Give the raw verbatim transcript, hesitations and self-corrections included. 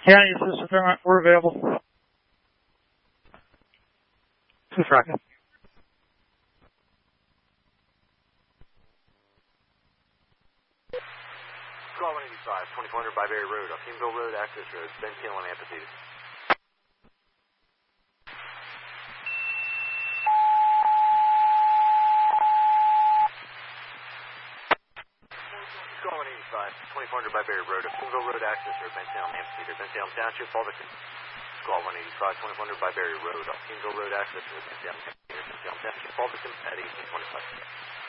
Yeah, your sister Fairmont, we're available. Two Fracking. Squall one eighty-five, twenty-four hundred Byberry Road, Alpineville Road, Access Road, Ben Tail on Amphitheater. Squall one eighty-five, twenty-four hundred Byberry Road, Alpineville Road, Access Road, Ben Tail on Amphitheater, Ben Tail Township, Fullerton. Squall one eighty-five, twenty-four hundred Byberry Road, Alpineville Road, Access Road, Ben Tail Township, Fullerton at eighteen twenty-five.